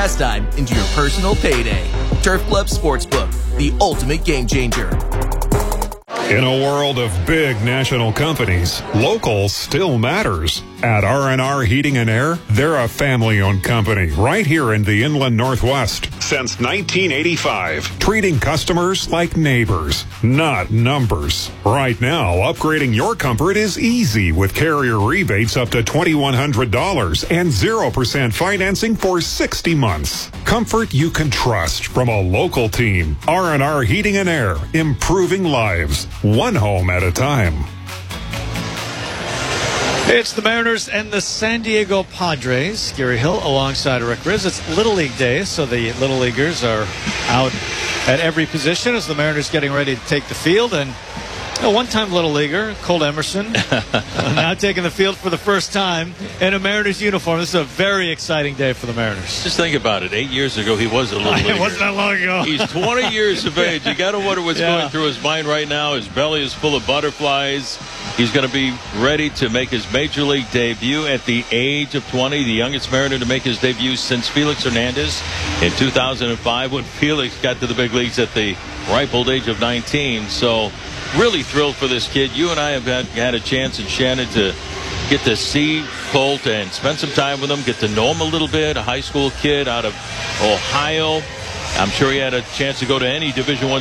pastime into your personal payday. Turf Club Sportsbook, the ultimate game changer. In a world of big national companies, local still matters. At R&R Heating and Air, they're a family-owned company right here in the Inland Northwest since 1985, treating customers like neighbors, not numbers. Right now, upgrading your comfort is easy with carrier rebates up to $2,100 and 0% financing for 60 months. Comfort you can trust from a local team. R&R Heating and Air, improving lives, one home at a time. It's the Mariners and the San Diego Padres. Gary Hill alongside Rick Riz. It's Little League Day, so the Little Leaguers are out at every position as the Mariners getting ready to take the field. And a one-time Little Leaguer, Cole Emerson, now taking the field for the first time in a Mariners uniform. This is a very exciting day for the Mariners. Just think about it. 8 years ago, he was a Little Leaguer. It wasn't that long ago. He's 20 years of age. You got to wonder what's going through his mind right now. His belly is full of butterflies. He's going to be ready to make his Major League debut at the age of 20, the youngest Mariner to make his debut since Felix Hernandez in 2005 when Felix got to the big leagues at the ripe old age of 19. So really thrilled for this kid. You and I have had a chance in Shannon to get to see Colt and spend some time with him, get to know him a little bit, a high school kid out of Ohio. I'm sure he had a chance to go to any Division I